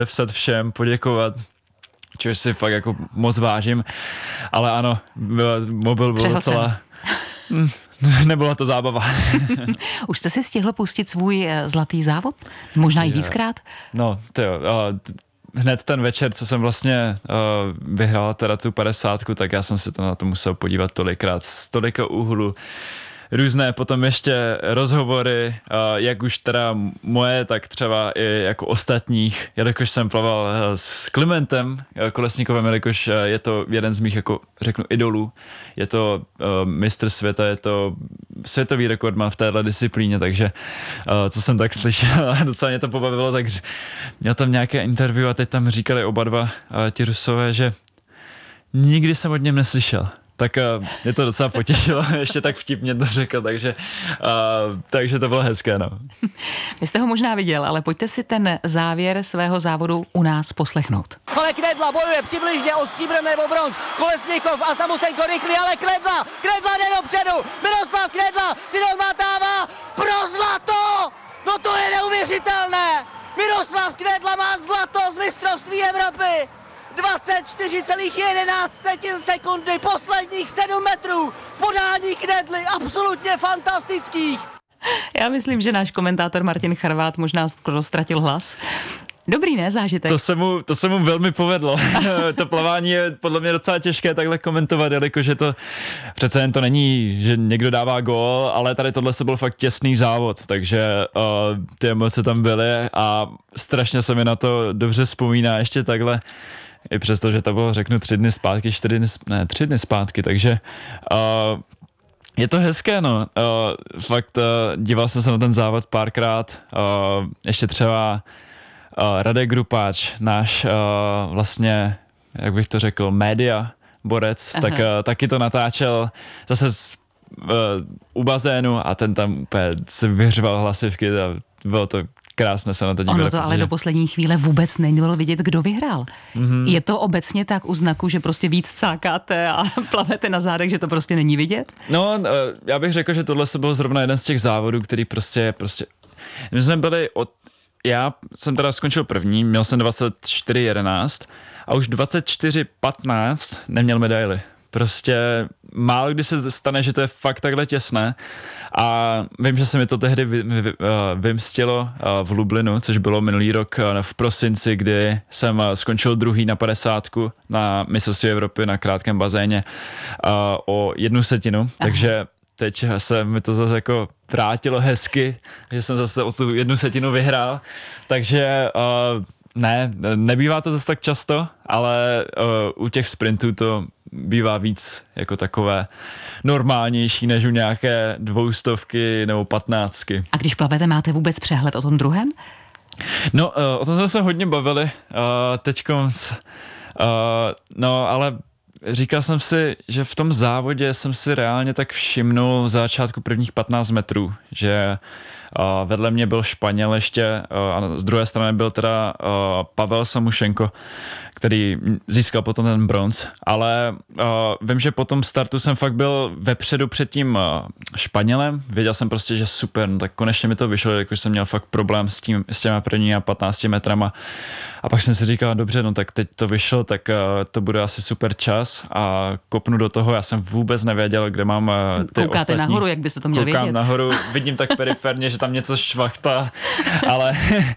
vsat všem, poděkovat, čehož si fakt jako moc vážím, ale ano, mobil byl docela... Nebyla to zábava. Už jste si stihl pustit svůj zlatý závod? Možná i víckrát? No, to jo. Hned ten večer, co jsem vlastně vyhrál teda tu 50, tak já jsem si to na to musel podívat tolikrát, z tolika úhlu. Různé potom ještě rozhovory, jak už teda moje, tak třeba i jako ostatních, jelikož jsem plaval s Klimentem Kolesníkovem, jelikož je to jeden z mých, jako řeknu, idolů. Je to mistr světa, je to světový rekordman v téhle disciplíně, takže co jsem tak slyšel, docela mě to pobavilo, tak měl tam nějaké interview a teď tam říkali oba dva ti Rusové, že nikdy jsem od něm neslyšel. Tak mě to docela potěšilo, ještě tak vtipně to řekl, takže to bylo hezké, no. Vy jste ho možná viděl, ale pojďte si ten závěr svého závodu u nás poslechnout. Ale Knedla bojuje přibližně o stříbro nebo bronz, Kolesníkov a Samusenko rychlý, ale Knedla jde dopředu, Miroslav Knedla si odmátává pro zlato, no to je neuvěřitelné, Miroslav Knedla má zlato z mistrovství Evropy. 24,11 sekundy, posledních 7 metrů v podání Knedly, absolutně fantastických. Já myslím, že náš komentátor Martin Charvát možná skoro ztratil hlas. Dobrý, ne, zážitek? To se mu velmi povedlo. To plavání je podle mě docela těžké takhle komentovat, jelikož je to přece jen to není, že někdo dává gól, ale tady tohle se byl fakt těsný závod, takže ty emoce tam byly a strašně se mi na to dobře vzpomíná ještě takhle. I přesto, že to bylo, řeknu, 3 dny zpátky, takže je to hezké, no. Fakt díval jsem se na ten závod párkrát, ještě třeba Radek Grupáč, náš vlastně, jak bych to řekl, média borec, tak taky to natáčel zase u bazénu a ten tam úplně si vyřval hlasivky a bylo to krásné se na to dívat. Ono to ale do poslední chvíle vůbec nemělo vidět, kdo vyhrál. Mm-hmm. Je to obecně tak u znaku, že prostě víc cákáte a plavete na zádech, že to prostě není vidět? No, já bych řekl, že tohle se byl zrovna jeden z těch závodů, který prostě my jsme byli já jsem teda skončil první, měl jsem 24,11 a už 24,15 neměl medaili. Prostě málo kdy se stane, že to je fakt takhle těsné a vím, že se mi to tehdy vymstilo v Lublinu, což bylo minulý rok v prosinci, kdy jsem skončil druhý na 50 na mistrovství Evropy na krátkém bazéně o 1/1, takže teď se mi to zase jako vrátilo hezky, že jsem zase o tu 1/1 vyhrál, takže nebývá to zase tak často, ale u těch sprintů to bývá víc jako takové normálnější než u nějaké 200 nebo 15. A když plavete, máte vůbec přehled o tom druhém? No, o tom jsme se hodně bavili teďkom, ale říkal jsem si, že v tom závodě jsem si reálně tak všimnul v začátku prvních 15 metrů, že vedle mě byl Španěl ještě a z druhé strany byl teda Pavel Samušenko, který získal potom ten bronz, ale vím, že po tom startu jsem fakt byl vepředu před tím Španělem, věděl jsem prostě, že super, no tak konečně mi to vyšlo, jakož jsem měl fakt problém s těma prvními 15 metrama a pak jsem si říkal, dobře, no tak teď to vyšlo, tak to bude asi super čas a kopnu do toho, já jsem vůbec nevěděl, kde mám ty Koukáte ostatní. nahoru, jak byste to měl vědět? Koukám nahoru, vidím tak periferně, že tam něco švachtá, ale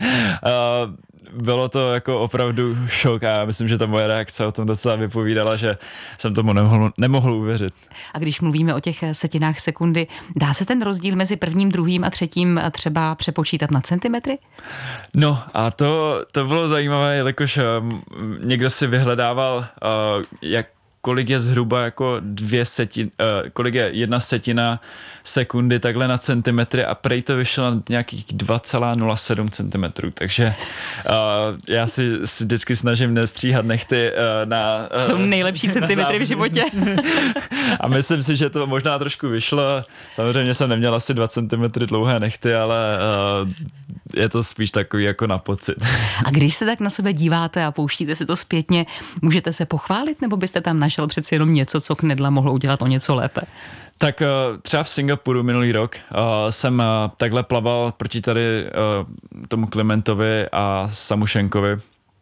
bylo to jako opravdu šok a já myslím, že ta moje reakce o tom docela vypovídala, že jsem tomu nemohl uvěřit. A když mluvíme o těch setinách sekundy, dá se ten rozdíl mezi prvním, druhým a třetím třeba přepočítat na centimetry? No a to bylo zajímavé, jelikož někdo si vyhledával, kolik je zhruba jako kolik je 1/1 sekundy takhle na centimetry a prej to vyšlo na nějakých 2,07 centimetrů, takže já si vždycky snažím nestříhat nechty na... Jsou nejlepší centimetry v životě. A myslím si, že to možná trošku vyšlo. Samozřejmě jsem neměl asi 2 centimetry dlouhé nechty, ale je to spíš takový jako na pocit. A když se tak na sebe díváte a pouštíte si to zpětně, můžete se pochválit, nebo byste tam našel přeci jenom něco, co Knedla mohlo udělat o něco lépe? Tak třeba v Singapuru minulý rok jsem takhle plaval proti tady tomu Klimentovi a Samušenkovi